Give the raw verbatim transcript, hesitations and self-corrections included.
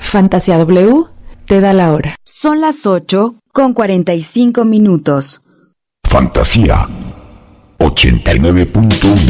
Fantasía W te da la hora. Son las ocho con cuarenta y cinco minutos. Fantasía ochenta y nueve punto uno.